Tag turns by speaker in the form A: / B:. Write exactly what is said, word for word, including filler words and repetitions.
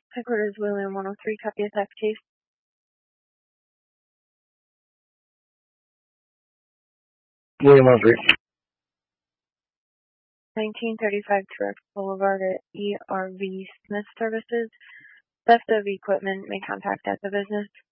A: Headquarters William one oh three, copy of theft case.
B: William one oh three.
A: nineteen thirty-five Trurex Boulevard at E R V Smith Services. Theft of equipment may contact at the business.